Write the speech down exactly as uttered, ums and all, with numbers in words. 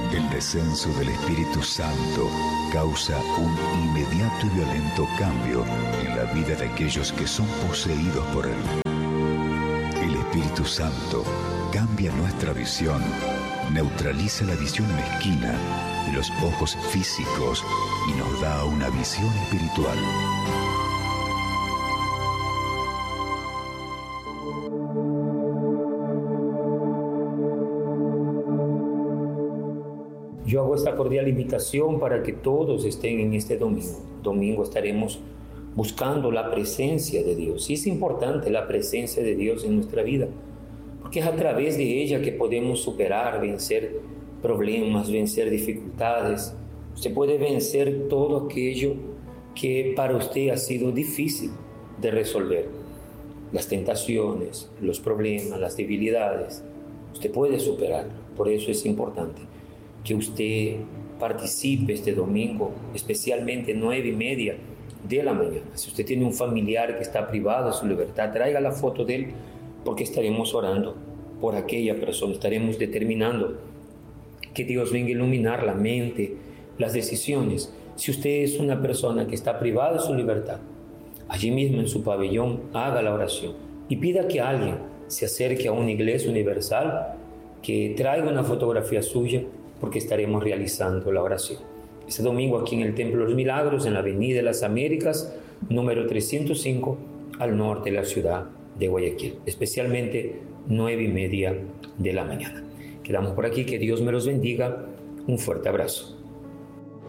El descenso del Espíritu Santo causa un inmediato y violento cambio en la vida de aquellos que son poseídos por Él. El Espíritu Santo cambia nuestra visión, neutraliza la visión mezquina de los ojos físicos y nos da una visión espiritual. Yo hago esta cordial invitación para que todos estén en este domingo. Domingo estaremos buscando la presencia de Dios. Y es importante la presencia de Dios en nuestra vida, porque es a través de ella que podemos superar, vencer problemas, vencer dificultades. Usted puede vencer todo aquello que para usted ha sido difícil de resolver. Las tentaciones, los problemas, las debilidades. Usted puede superarlo. Por eso es importante que usted participe este domingo, especialmente nueve y media de la mañana. Si usted tiene un familiar que está privado de su libertad, traiga la foto de él, porque estaremos orando por aquella persona. Estaremos determinando que Dios venga a iluminar la mente, las decisiones. Si usted es una persona que está privada de su libertad, allí mismo en su pabellón, haga la oración y pida que alguien se acerque a una iglesia universal, que traiga una fotografía suya, porque estaremos realizando la oración. Este domingo aquí en el Templo de los Milagros, en la Avenida de las Américas, número trescientos cinco, al norte de la ciudad de Guayaquil, especialmente nueve y media de la mañana. Quedamos por aquí, que Dios me los bendiga. Un fuerte abrazo.